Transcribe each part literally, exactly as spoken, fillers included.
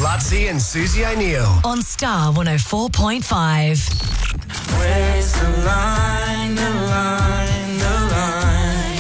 Lutzi and Susie O'Neill. On Star one oh four point five. Where's the line, the line, the line?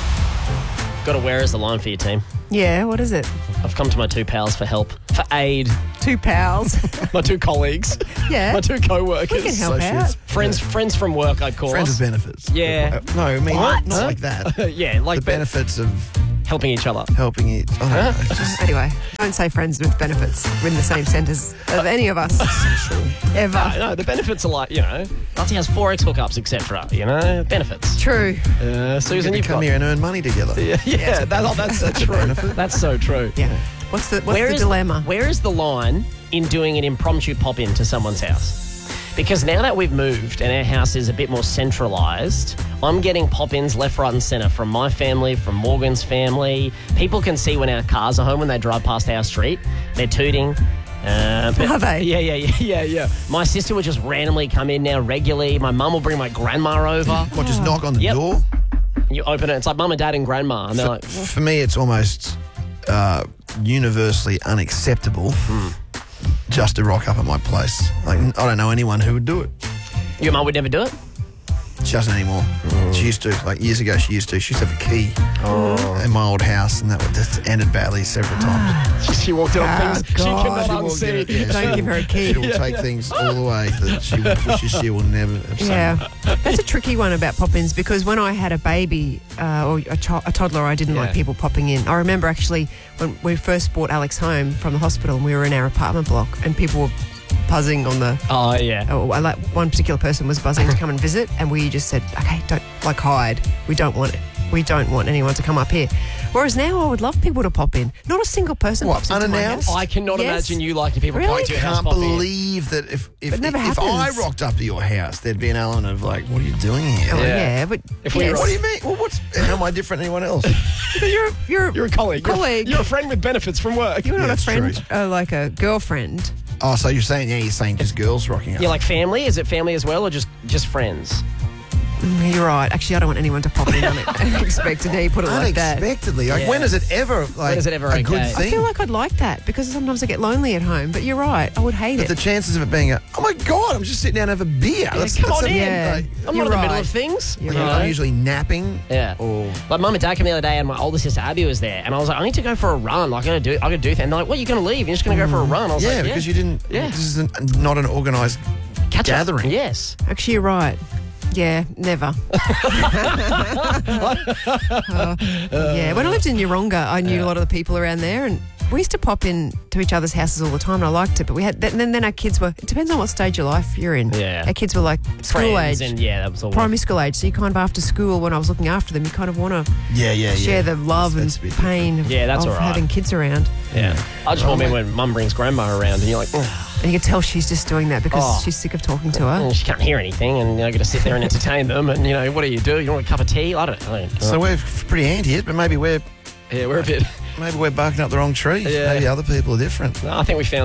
Got to where is the line for your team? Yeah, what is it? I've come to my two pals for help, for aid. Two pals. My two colleagues. Yeah. My two co-workers. We can help out. Friends, friends from work, I'd call Friends us. with benefits. Yeah. Uh, no, I mean, What? not Huh? like that. yeah, like The ben- benefits of helping each other. helping each. I don't know. It's just Anyway, don't say friends with benefits in the same sentence of any of us. Ever. No, no, the benefits are like, you know, Lutzi has forex hookups, et cetera. You know, benefits. True. Uh, Susan, we you've come got... here and earn money together. Yeah, yeah that, oh, that's so true. benefit. That's so true. Yeah. What's the what's Where the is- dilemma? Where is the line in doing an impromptu pop-in to someone's house? Because now that we've moved and our house is a bit more centralised, I'm getting pop-ins left, right and centre from my family, from Morgan's family. People can see when our cars are home when they drive past our street. They're tooting. Uh, but- Are they? Yeah, yeah, yeah, yeah, yeah. My sister would just randomly come in now regularly. My mum will bring my grandma over. What, just knock on the Yep. door? You open it, it's like mum and dad and grandma. And they're like, For me, it's almost uh, universally unacceptable just to rock up at my place. Like, I don't know anyone who would do it. your mum would never do it? She doesn't anymore. She used to. Like, years ago, she used to. She used to have a key in my old house, and that would just ended badly several times. She walked in on Ah, things she God. cannot She walked in unsee. it, yeah, Don't she- give her a key. She will take things all the way that she wishes she will never have seen. Yeah, that's a tricky one about pop-ins because when I had a baby uh, or a, cho- a toddler, I didn't Yeah. like people popping in. I remember actually when we first brought Alex home from the hospital and we were in our apartment block and people were buzzing on the... Oh, yeah. Oh, I like one particular person was buzzing to come and visit, and we just said, "Okay, don't like hide. We don't want it. We don't want anyone to come up here." Whereas now, I would love people to pop in. Not a single person What, pops into my unannounced? house. I cannot Yes. imagine you liking people Really? coming to your house Can't popping in. believe that if if, It never if I happens. rocked up to your house, there'd be an element of like, what are you doing here? Oh, Yeah. yeah. but If we yes. were- What do you mean? Well, what's how am I different than anyone else? You're you're You're a colleague. You're a- Colleague. You're a friend with benefits from work. You're not Yeah, a it's friend, true. uh, like a girlfriend. Oh, so you're saying yeah, you're saying just girls rocking up? You're like family? Is it family as well or just, just friends? Mm, You're right. Actually, I don't want anyone to pop in unexpected. Now you put it like that. Unexpectedly. Like Yeah. when is it ever like is it ever a good okay? I thing? feel like I'd like that because sometimes I get lonely at home. But you're right. I would hate but it. the chances of it being a oh my god, I'm just sitting down and have a beer. That's, come that's on a- in. Yeah. like, I'm You're not in the middle right. of things. You're you right. know? I'm usually napping. Yeah. Or Like mum and dad came the other day and my older sister Abby was there and I was like, I need to go for a run. Like, I gotta do I gotta do things. And they're like, what, you're gonna leave? You're just gonna go for a run? I was yeah, like, because you didn't. Yeah. This is an, not an organised Catch up. gathering. Yes. Actually, you're right. Yeah, never. Uh, yeah, when I lived in Yeronga, I knew a lot of the people around there, and we used to pop in to each other's houses all the time, and I liked it. But we had, and then, then our kids were. It depends on what stage of life you're in. Yeah. our kids were like school Friends age, and yeah, that was all. primary school age. So you kind of after school, when I was looking after them, you kind of want to Yeah, yeah, yeah. share the love That's- that's a and bit pain of, Yeah, that's of all right. having kids around. Yeah. I just want Oh, me when mum brings grandma around and you're like, oh, And you can tell she's just doing that because Oh. she's sick of talking to her. she can't hear anything and you know, got to sit there and entertain them. And you know, what do you do? You want a cup of tea? I don't know. So we're pretty anti it, but maybe we're yeah, we're a bit. maybe we're barking up the wrong tree. Yeah. Maybe other people are different. No, I think we found